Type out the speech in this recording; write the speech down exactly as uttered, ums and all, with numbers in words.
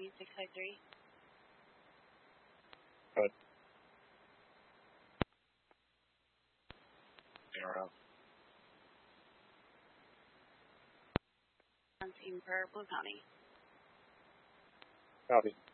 Boeing six five three. Good. Zero. On scene for Blue County. Copy.